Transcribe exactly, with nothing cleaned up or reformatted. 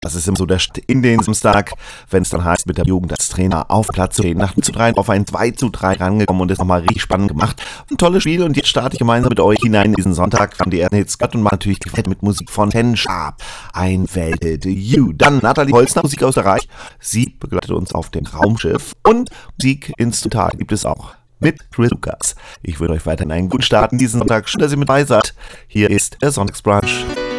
Das ist immer so der Start in den Samstag, wenn es dann heißt, mit der Jugend als Trainer auf Platz zu gehen. Nach null zu drei auf ein zwei zu drei rangekommen und ist nochmal richtig spannend gemacht. Ein tolles Spiel und jetzt starte ich gemeinsam mit euch hinein in diesen Sonntag. Wir haben die ersten Hits gehört und machen natürlich die Welt mit Musik von Ten Sharp. Ein Welthit. You. Dann Nathalie Holzner, Musik aus Österreich. Sie begleitet uns auf dem Raumschiff. Und Musik Instrumental gibt es auch mit Chris Lucas. Ich würde euch weiterhin einen guten Start in diesen Sonntag. Schön, dass ihr mit dabei seid. Hier ist der Sonntagsbrunch.